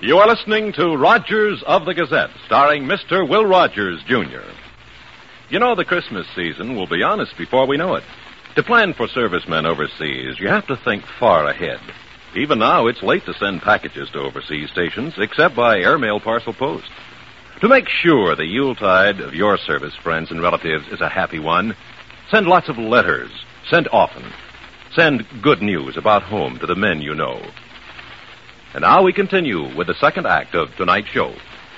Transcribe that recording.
You are listening to Rogers of the Gazette, starring Mr. Will Rogers, Jr. You know, the Christmas season will be on us before we know it. To plan for servicemen overseas, you have to think far ahead. Even now, it's late to send packages to overseas stations, except by airmail parcel post. To make sure the Yuletide of your service friends and relatives is a happy one, send lots of letters. Send often. Send good news about home to the men you know. And now we continue with the second act of tonight's show.